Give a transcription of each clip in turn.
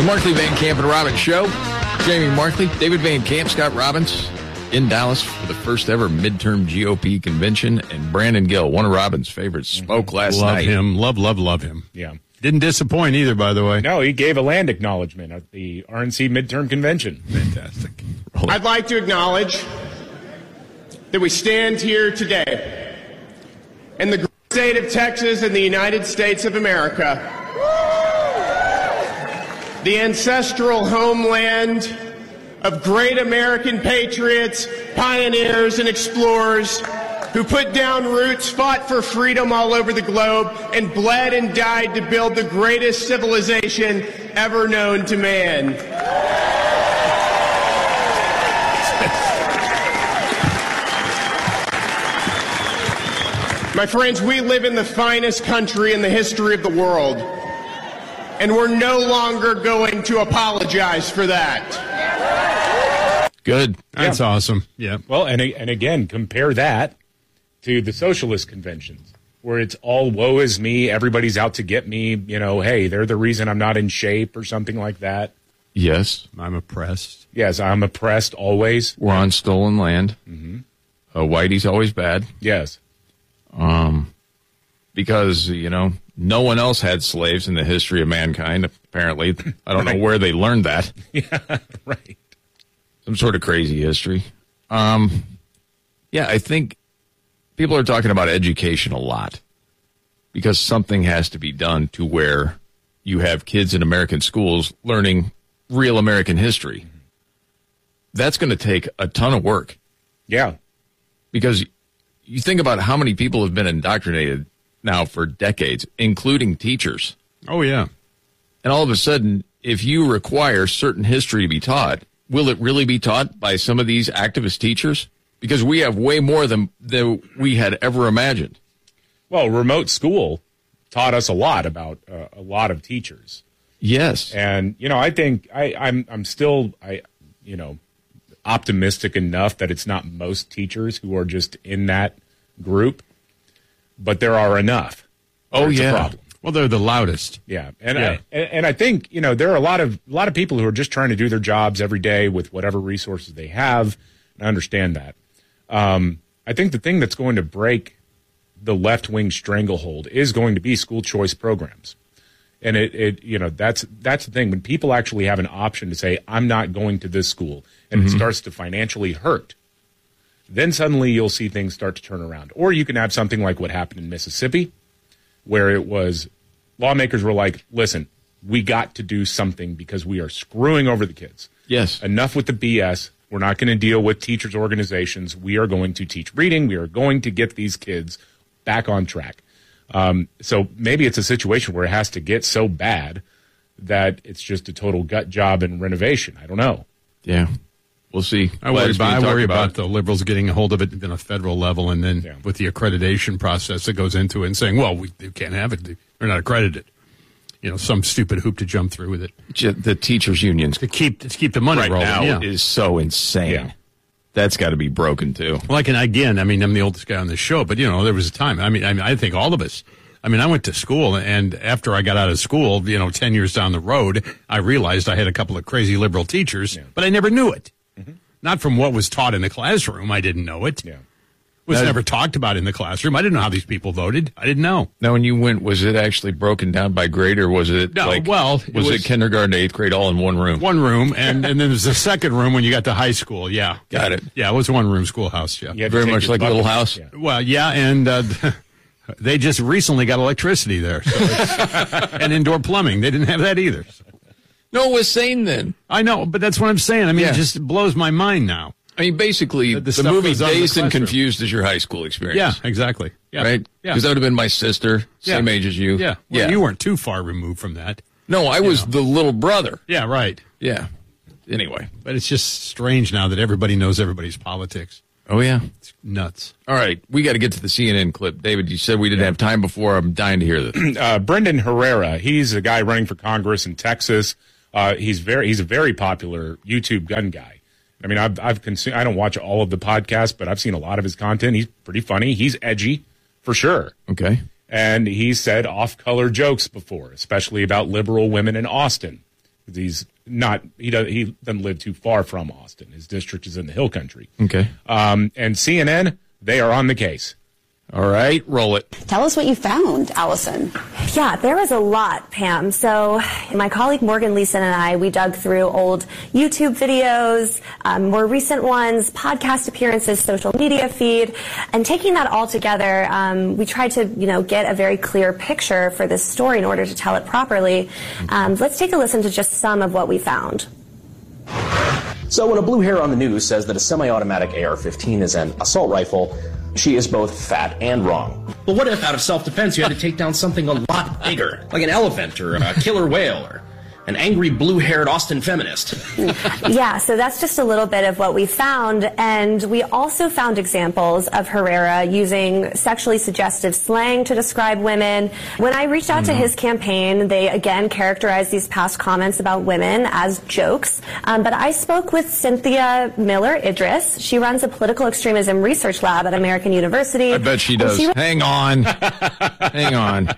Markley, Van Camp, and Robbins Show. Jamie Markley, David Van Camp, Scott Robbins in Dallas for the first ever midterm GOP convention. And Brandon Gill, one of Robbins' favorites, spoke last night. Love him. Yeah. Didn't disappoint either, by the way. No, he gave a land acknowledgement at the RNC midterm convention. Fantastic. I'd like to acknowledge that we stand here today in the great state of Texas in the United States of America, the ancestral homeland of great American patriots, pioneers, and explorers who put down roots, fought for freedom all over the globe, and bled and died to build the greatest civilization ever known to man. My friends, we live in the finest country in the history of the world, and we're no longer going to apologize for that. Good. That's awesome. Yeah. Well, and again, compare that to the socialist conventions, where it's all woe is me, everybody's out to get me, hey, they're the reason I'm not in shape or something like that. Yes. I'm oppressed. Yes, I'm oppressed always. We're on stolen land. Mm-hmm. Whitey's always bad. Yes. Because, no one else had slaves in the history of mankind, apparently. I don't know where they learned that. Yeah, right. Some sort of crazy history. I think people are talking about education a lot because something has to be done to where you have kids in American schools learning real American history. That's going to take a ton of work. Yeah. Because you think about how many people have been indoctrinated now for decades, including teachers. Oh, yeah. And all of a sudden, if you require certain history to be taught, will it really be taught by some of these activist teachers? Because we have way more than we had ever imagined. Well, remote school taught us a lot about a lot of teachers. Yes. And, I think I'm still optimistic enough that it's not most teachers who are just in that group, but there are enough. Oh, yeah. A problem. Well, they're the loudest. Yeah. And I think, there are a lot of people who are just trying to do their jobs every day with whatever resources they have. And I understand that. I think the thing that's going to break the left-wing stranglehold is going to be school choice programs. And that's the thing. When people actually have an option to say, I'm not going to this school, and it starts to financially hurt, then suddenly you'll see things start to turn around. Or you can have something like what happened in Mississippi, where it was lawmakers were like, listen, we got to do something because we are screwing over the kids. Yes. Enough with the BS. We're not going to deal with teachers' organizations. We are going to teach reading. We are going to get these kids back on track. So maybe it's a situation where it has to get so bad that it's just a total gut job and renovation. I don't know. Yeah. We'll see. I worry about the liberals getting a hold of it on a federal level, and then with the accreditation process that goes into it and saying, well, we can't have it. They're not accredited. Some stupid hoop to jump through with it. The teachers' unions. To keep the money right rolling. Now is so insane. Yeah. That's got to be broken, too. I'm the oldest guy on this show, but, there was a time. I think all of us. I went to school, and after I got out of school, 10 years down the road, I realized I had a couple of crazy liberal teachers, but I never knew it. Mm-hmm. Not from what was taught in the classroom. I didn't know it. Yeah. Was never talked about in the classroom. I didn't know how these people voted. I didn't know. Now, when you went, was it actually broken down by grade, or was it was it kindergarten to 8th grade all in one room? One room, and then there's a second room when you got to high school. Yeah. Got it. Yeah, it was a one-room schoolhouse, yeah. Very much like Little House? Yeah. Well, yeah, and they just recently got electricity there. And indoor plumbing. They didn't have that either. So. No, it was sane then. I know, but that's what I'm saying. It just blows my mind now. Basically, the movie Dazed and Confused is your high school experience. Yeah, exactly. Yeah. Right? Yeah. Because that would have been my sister, same age as you. Yeah. Well, you weren't too far removed from that. No, I was the little brother. Yeah, right. Yeah. Anyway. But it's just strange now that everybody knows everybody's politics. Oh, yeah. It's nuts. All right. We got to get to the CNN clip. David, you said we didn't have time before. I'm dying to hear this. Brendan Herrera, he's a guy running for Congress in Texas. He's a very popular YouTube gun guy. I've consumed. I don't watch all of the podcasts, but I've seen a lot of his content. He's pretty funny. He's edgy, for sure. Okay. And he's said off-color jokes before, especially about liberal women in Austin. He doesn't live too far from Austin. His district is in the Hill Country. Okay. And CNN, they are on the case. All right, roll it. Tell us what you found, Allison. Yeah, there was a lot, Pam. So my colleague Morgan Leeson and I, we dug through old YouTube videos, more recent ones, podcast appearances, social media feed, and taking that all together, we tried to, get a very clear picture for this story in order to tell it properly. Let's take a listen to just some of what we found. So when a blue hair on the news says that a semi-automatic AR-15 is an assault rifle, she is both fat and wrong. But what if, out of self-defense, you had to take down something a lot bigger, like an elephant or a killer whale or an angry blue-haired Austin feminist? Yeah, so that's just a little bit of what we found. And we also found examples of Herrera using sexually suggestive slang to describe women. When I reached out to his campaign, they again characterized these past comments about women as jokes. But I spoke with Cynthia Miller Idris. She runs a political extremism research lab at American University. I bet she does. Hang on. Hang on.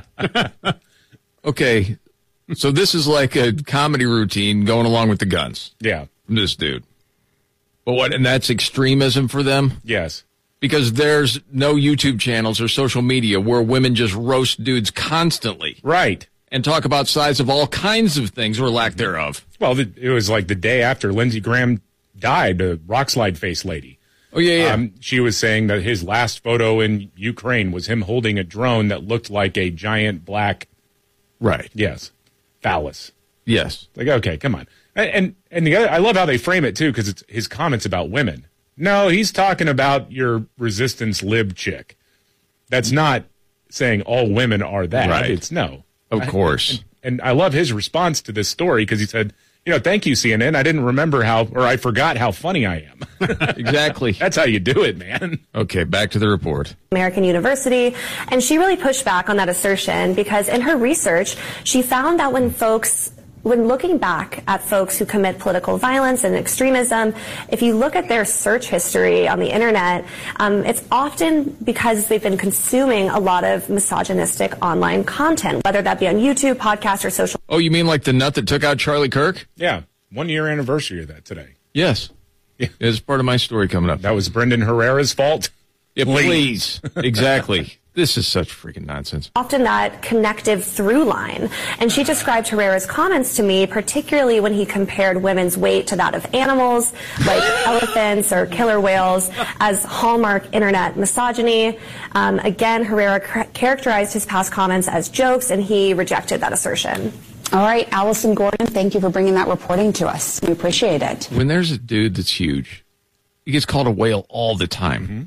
Okay. So this is like a comedy routine going along with the guns. Yeah. From this dude. But what, and that's extremism for them? Yes. Because there's no YouTube channels or social media where women just roast dudes constantly. Right. And talk about size of all kinds of things or lack thereof. Well, it was like the day after Lindsey Graham died, the rock slide face lady. Oh, yeah. She was saying that his last photo in Ukraine was him holding a drone that looked like a giant black. Right. Yes. Phallus. Yes. Like, okay, come on. And the other, I love how they frame it, too, because it's his comments about women. No, he's talking about your resistance lib chick. That's not saying all women are that. Right. It's no. Of course. And I love his response to this story because he said, thank you, CNN. I didn't remember I forgot how funny I am. Exactly. That's how you do it, man. Okay, back to the report. American University, and she really pushed back on that assertion because in her research, she found that when looking back at folks who commit political violence and extremism, if you look at their search history on the internet, it's often because they've been consuming a lot of misogynistic online content, whether that be on YouTube, podcasts, or social. Oh, you mean like the nut that took out Charlie Kirk? Yeah. 1 year anniversary of that today. Yes. Yeah. It's part of my story coming up. That was Brendan Herrera's fault? Yeah, please. Exactly. This is such freaking nonsense. Often that connective through line. And she described Herrera's comments to me, particularly when he compared women's weight to that of animals, like elephants or killer whales, as hallmark internet misogyny. Again, Herrera characterized his past comments as jokes, and he rejected that assertion. All right, Allison Gordon, thank you for bringing that reporting to us. We appreciate it. When there's a dude that's huge, he gets called a whale all the time. Mm-hmm.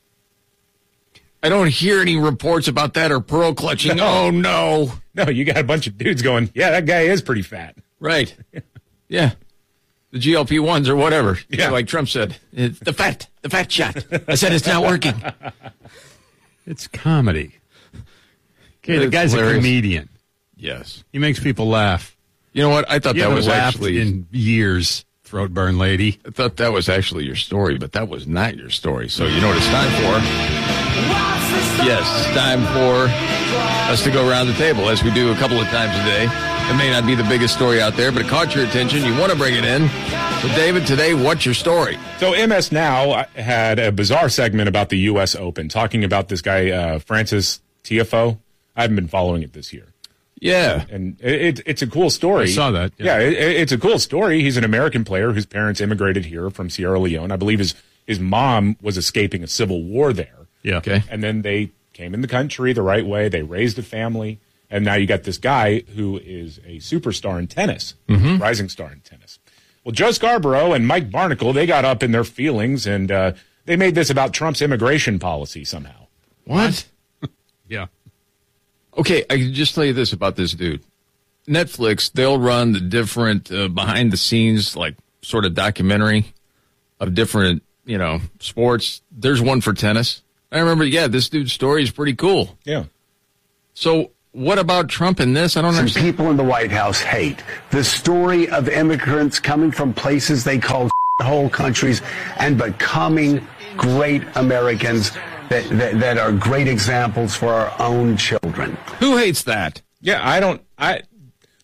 I don't hear any reports about that or pearl clutching. No. Oh, no. No, you got a bunch of dudes going, yeah, that guy is pretty fat. Right. Yeah. The GLP-1s or whatever. Yeah. Like Trump said. It's the fat shot. I said it's not working. It's comedy. Okay, the guy's hilarious. A comedian. Yes. He makes people laugh. You know what? I thought that was actually in years, throat burn lady. I thought that was actually your story, but that was not your story. So you know what it's time for? Yes, it's time for us to go around the table, as we do a couple of times a day. It may not be the biggest story out there, but it caught your attention. You want to bring it in. So, David, today, what's your story? So, MS Now had a bizarre segment about the U.S. Open, talking about this guy, Francis Tiafoe. I haven't been following it this year. Yeah. And it's a cool story. I saw that. Yeah, it's a cool story. He's an American player whose parents immigrated here from Sierra Leone. I believe his mom was escaping a civil war there. Yeah. Okay. And then they came in the country the right way. They raised a family. And now you got this guy who is a superstar in tennis, rising star in tennis. Well, Joe Scarborough and Mike Barnacle, they got up in their feelings, and they made this about Trump's immigration policy somehow. What? Yeah. Okay, I can just tell you this about this dude. Netflix, they'll run the different behind-the-scenes, like, sort of documentary of different, sports. There's one for tennis. I remember, this dude's story is pretty cool. Yeah. So what about Trump in this? I don't understand. People in the White House hate the story of immigrants coming from places they call whole countries and becoming great Americans that are great examples for our own children. Who hates that? Yeah,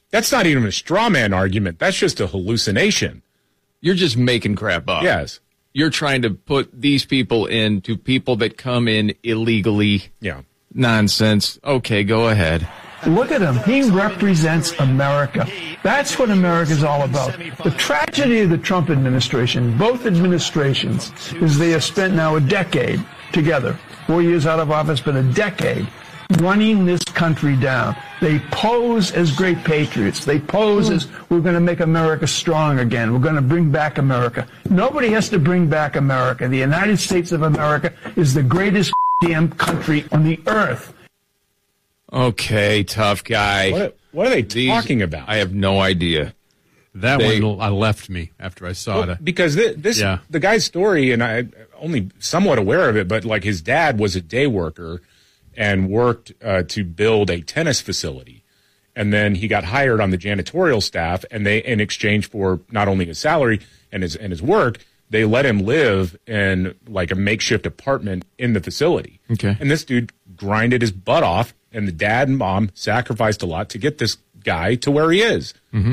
That's not even a straw man argument. That's just a hallucination. You're just making crap up. Yes. You're trying to put these people into people that come in illegally. Yeah. Nonsense. Okay, go ahead. Look at him. He represents America. That's what America's all about. The tragedy of the Trump administration, both administrations, is they have spent now a decade together, 4 years out of office, but a decade, running this country down. They pose as great patriots. They pose as we're going to make America strong again. We're going to bring back America. Nobody has to bring back America. The United States of America is the greatest damn country on the earth. Okay, tough guy. What are they talking about? I have no idea. That one left me after I saw it. Because the guy's story, and I'm only somewhat aware of it, but like his dad was a day worker and worked to build a tennis facility. And then he got hired on the janitorial staff, and they, in exchange for not only his salary and his work, they let him live in like a makeshift apartment in the facility. Okay. And this dude grinded his butt off, and the dad and mom sacrificed a lot to get this guy to where he is. Mm-hmm.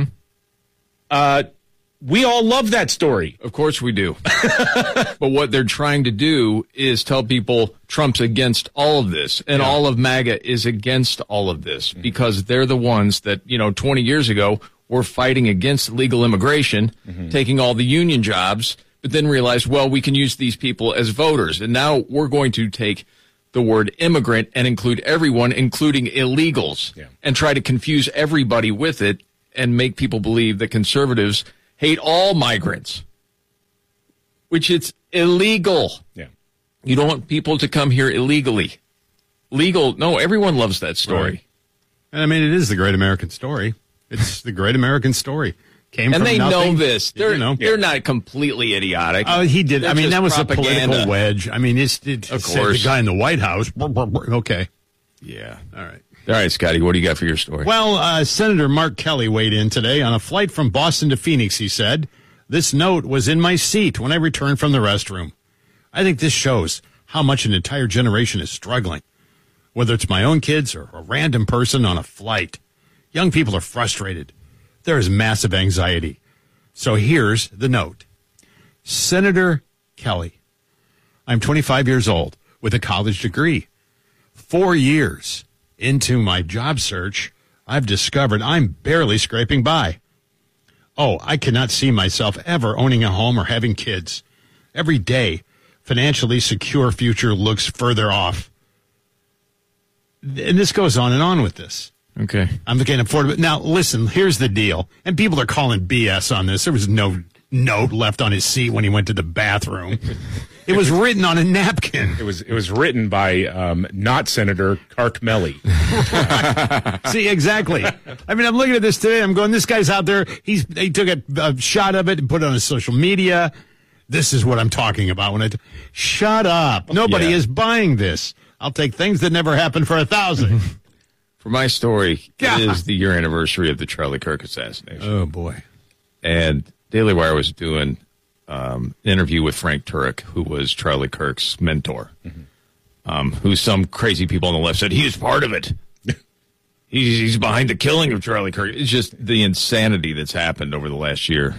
We all love that story. Of course we do. But what they're trying to do is tell people Trump's against all of this, and all of MAGA is against all of this, because they're the ones that, 20 years ago were fighting against legal immigration, taking all the union jobs, but then realized, well, we can use these people as voters. And now we're going to take the word immigrant and include everyone, including illegals, and try to confuse everybody with it and make people believe that conservatives hate all migrants, which it's illegal. Yeah. You don't want people to come here illegally. Legal, no, everyone loves that story. Right. And I mean, it is the great American story. It's the great American story. Came and from they nothing. know this. They're not completely idiotic. Oh, he did. They're I mean, that was propaganda. a political wedge. I mean, of course, the guy in the White House. Okay. Yeah. All right. All right, Scotty, what do you got for your story? Well, Senator Mark Kelly weighed in today on a flight from Boston to Phoenix. He said, "This note was in my seat when I returned from the restroom. I think this shows how much an entire generation is struggling, whether it's my own kids or a random person on a flight. Young people are frustrated. There is massive anxiety. So here's the note. Senator Kelly, I'm 25 years old with a college degree. 4 years into my job search, I've discovered I'm barely scraping by. Oh, I cannot see myself ever owning a home or having kids. Every day, financially secure future looks further off." And this goes on with this. Okay. I'm looking afford it. Now, listen, here's the deal. And people are calling BS on this. There was no note left on his seat when he went to the bathroom. It was written on a napkin. It was written by not Senator Carkmelly. See, exactly. I mean, I'm looking at this today. I'm going, this guy's out there. He took a shot of it and put it on his social media. This is what I'm talking about. Shut up. Nobody is buying this. I'll take things that never happened for 1,000. For my story, it is the year anniversary of the Charlie Kirk assassination. Oh, boy. And Daily Wire was doing an interview with Frank Turek, who was Charlie Kirk's mentor, who some crazy people on the left said he is part of it. He's behind the killing of Charlie Kirk. It's just the insanity that's happened over the last year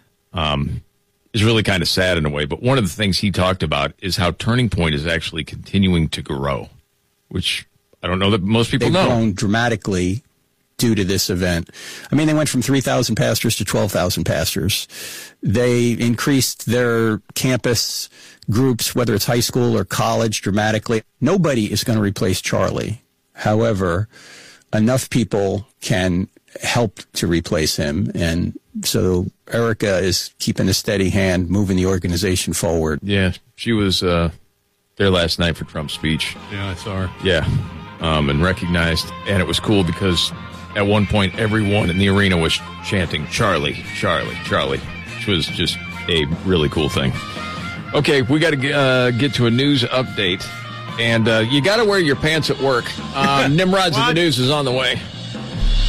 is really kind of sad in a way. But one of the things he talked about is how Turning Point is actually continuing to grow, which I don't know that most people know. They've grown dramatically due to this event. I mean, they went from 3,000 pastors to 12,000 pastors. They increased their campus groups, whether it's high school or college, dramatically. Nobody is going to replace Charlie. However, enough people can help to replace him. And so Erica is keeping a steady hand, moving the organization forward. Yeah, she was there last night for Trump's speech. Yeah, I saw her. Yeah, and recognized. And it was cool because at one point, everyone in the arena was chanting, "Charlie, Charlie, Charlie," which was just a really cool thing. Okay, we got to get to a news update. And you got to wear your pants at work. Nimrods of the News is on the way.